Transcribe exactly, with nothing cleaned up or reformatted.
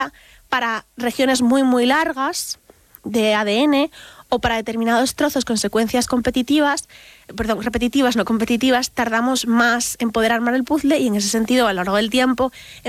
para regiones muy muy largas de A D N o para determinados trozos con secuencias competitivas, perdón, repetitivas, no competitivas, tardamos más en poder armar el puzzle y en ese sentido, a lo largo del tiempo,